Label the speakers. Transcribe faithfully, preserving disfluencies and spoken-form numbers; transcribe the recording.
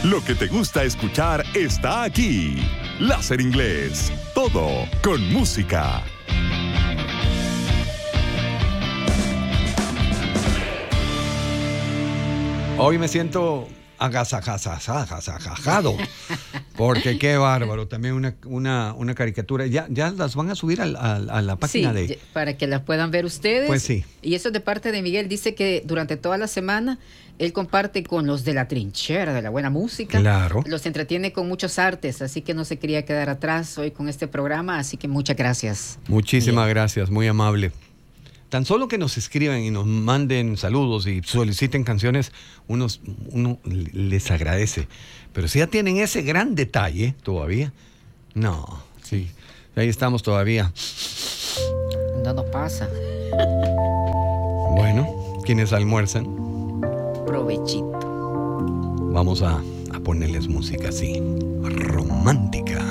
Speaker 1: Lo que te gusta escuchar está aquí. Láser Inglés. Todo con música.
Speaker 2: Hoy me siento agasajado, porque qué bárbaro. También una, una, una caricatura. ¿Ya, ya las van a subir a, a, a la página
Speaker 3: sí,
Speaker 2: de...?
Speaker 3: para que las puedan ver ustedes.
Speaker 2: Pues sí.
Speaker 3: Y eso de parte de Miguel. Dice que durante toda la semana él comparte con los de la trinchera de la buena música.
Speaker 2: Claro.
Speaker 3: Los entretiene con muchos artes, así que no se quería quedar atrás hoy con este programa, así que muchas gracias.
Speaker 2: Muchísimas
Speaker 3: Miguel.
Speaker 2: gracias, muy amable. Tan solo que nos escriban y nos manden saludos y soliciten canciones, unos, uno les agradece. Pero si ya tienen ese gran detalle todavía, no, sí, ahí estamos todavía.
Speaker 3: No nos pasa.
Speaker 2: Bueno, quienes almuerzan,
Speaker 3: Provechito.
Speaker 2: vamos a, a ponerles música así, romántica.